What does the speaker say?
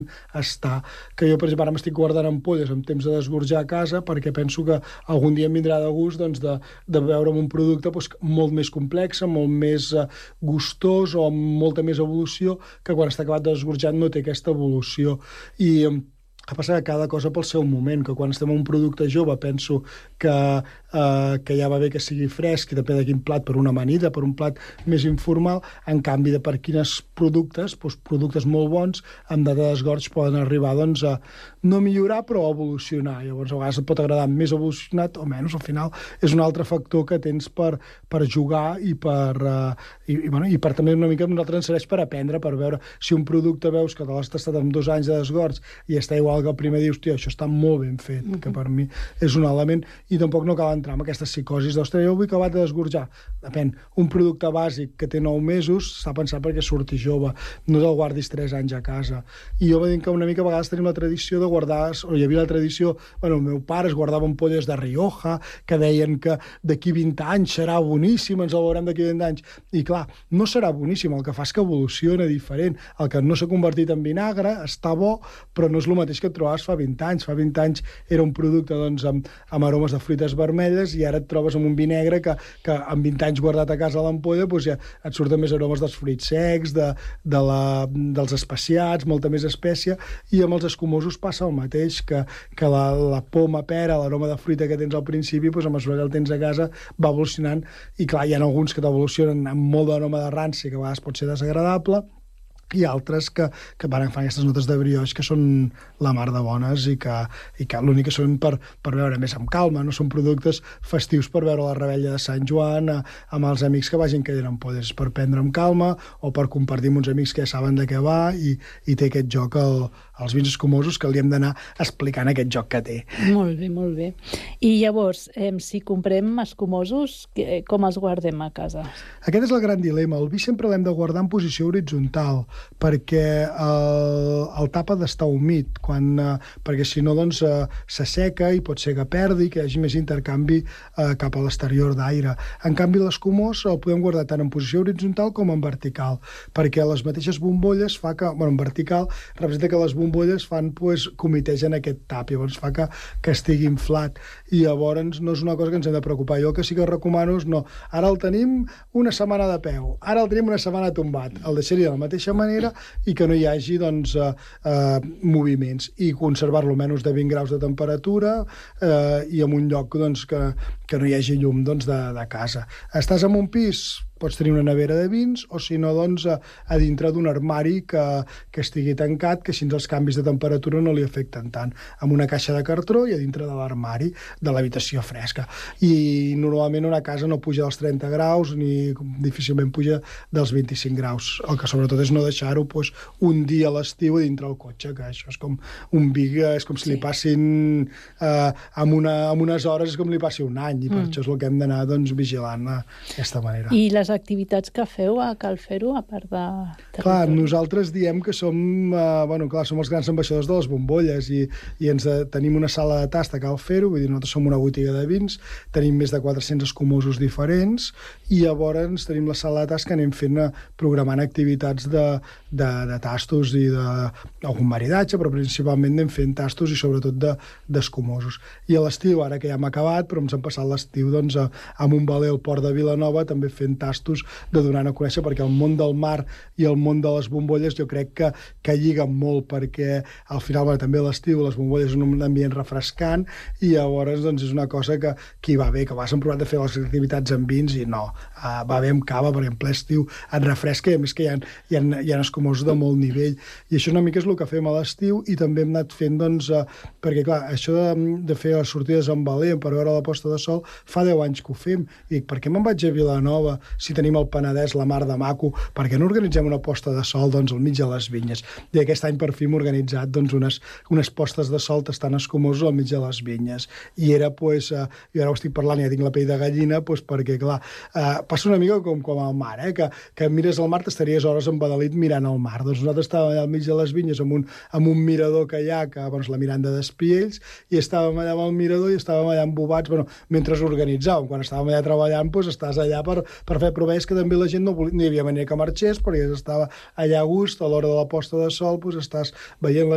està. Que jo, per exemple, ara m'estic guardant ampolles en temps de desgorjar a casa perquè penso que algun dia em vindrà de gust doncs, de veure'm un producte doncs, molt més complex, molt més gustós o amb molta més evolució, que quan està acabat de desgorjar no té aquesta evolució. I a passar que cada cosa pel seu moment, que quan estem en un producte jove penso que ja va bé que sigui fresc i depèn de quin plat, per una amanida, per un plat més informal, en canvi de per quines productes, doncs productes molt bons, amb data de desgoig poden arribar doncs, a no millorar però a evolucionar. Llavors a vegades et pot agradar més evolucionat o menys, al final és un altre factor que tens per jugar i per també una mica a nosaltres ens serveix per aprendre, per veure si un producte veus que te l'has tastat amb 2 anys de desgoig i està igual que el primer dius, hòstia, això està molt ben fet, que per mi és un element, i tampoc no cal entrar en aquestes psicosis d'ostres, jo vull acabar de desgorjar. Depèn, un producte bàsic que té 9 mesos està pensat perquè surti jove, no te'l guardis 3 anys a casa. I jo veig que una mica a vegades tenim la tradició de guardar, o hi havia la tradició, el meu pare es guardava ampolles de Rioja, que deien que d'aquí 20 anys serà boníssim, ens el veurem d'aquí 20 anys. I clar, no serà boníssim, el que fa és que evoluciona diferent. El que no s'ha convertit en vinagre està bo, però no és el mateix que et trobaves fa 20 anys. Fa 20 anys era un producte doncs, amb aromes de fruites vermelles i ara et trobes amb un vi negre que amb 20 anys guardat a casa a l'ampolla doncs ja et surten més aromes dels fruits secs, dels especiats, molta més espècia, i amb els escumosos passa el mateix, que la poma, pera, l'aroma de fruita que tens al principi, doncs, a mesura que el tens a casa va evolucionant, i clar, hi ha alguns que t'evolucionen amb molt d'aroma de ranci, que a vegades pot ser desagradable, i altres que fan aquestes notes de brioix que són la mar de bones i que l'únic que són per veure més amb calma, no són productes festius per veure la revetlla de Sant Joan amb els amics que vagin caient ampolles, per prendre amb calma o per compartir amb uns amics que ja saben de què va, i té aquest joc els vins escumosos, que li hem d'anar explicant aquest joc que té. Molt bé, molt bé. I llavors, si comprem escumosos, com els guardem a casa? Aquest és el gran dilema. El vi sempre l'hem de guardar en posició horitzontal, perquè el tap ha d'estar humit, perquè si no doncs, s'asseca i pot ser que perdi, que hi hagi més intercanvi cap a l'exterior d'aire. En canvi, l'escumós el podem guardar tant en posició horitzontal com en vertical, perquè les mateixes bombolles fa que, en vertical, representa que les bombolles comitegen aquest tap, llavors fa que estigui inflat, i llavors no és una cosa que ens hem de preocupar. Jo el que sí que recomano és ara el tenim una setmana de peu, ara el tenim una setmana tombat, el deixaria de la mateixa manera i que no hi hagi doncs, moviments, i conservar-lo a menys de 20 graus de temperatura i en un lloc doncs, que no hi hagi llum doncs, de casa. Estàs en un pis, pots tenir una nevera de vins, o si no, doncs, a dintre d'un armari que estigui tancat, que així els canvis de temperatura no li afecten tant, amb una caixa de cartró i a dintre de l'armari de l'habitació fresca. I normalment una casa no puja dels 30 graus ni difícilment puja dels 25 graus. El que sobretot és no deixar-ho doncs, un dia a l'estiu dintre el cotxe, que això és com un vi, és com si li passin amb unes hores, és com li passi un any, i per això és el que hem d'anar doncs, vigilant d'aquesta manera. I les activitats que feu a Cal Fer-ho, a part de... Clar, nosaltres diem que som els grans ambaixadors de les bombolles, i tenim una sala de tast a Cal Fer-ho, vull dir, nosaltres som una botiga de vins, tenim més de 400 escumosos diferents, i llavors tenim la sala de tast que anem fent programant activitats de tastos i d'algun maridatge, però principalment anem fent tastos i sobretot d'escumosos. I a l'estiu, ara que ja hem acabat, però ens hem passat l'estiu doncs, amb un veler al port de Vilanova també fent tastos de donar a conèixer, perquè el món del mar i el món de les bombolles jo crec que lliguen molt, perquè al final també a l'estiu les bombolles són un ambient refrescant, i llavors doncs, és una cosa que hi va bé, que vas hem provat de fer les activitats amb vins i no, va bé amb cava, perquè en ple estiu et refresca, i a més que hi ha escumosos de molt nivell, i això una mica és el que fem a l'estiu. I també hem anat fent doncs, perquè clar, això de fer les sortides amb veler per veure la posta de sol fa 10 anys que ho fem, i dic, per què me'n vaig a Vilanova si tenim el Penedès, la mar de maco, perquè no organitzem una posta de sol doncs, al mig de les vinyes? I aquest any per fi hem organitzat doncs, unes postes de sol tastant escumosos al mig de les vinyes, i era pues, jo ara ho estic parlant i ja tinc la pell de gallina, pues, perquè clar, passa una mica com al mar, que mires al mar, t'estaries hores embadalit mirant al mar. Doncs nosaltres estàvem allà al mig de les vinyes amb un mirador que hi ha, que doncs, la Miranda d'Espiells, i estàvem allà amb el mirador i estàvem allà embobats, mentre organitzàvem. Quan estàvem allà treballant, doncs, estàs allà per fer, però veies que també la gent no hi havia manera que marxés, perquè estava allà a gust, a l'hora de la posta de sol, doncs estàs veient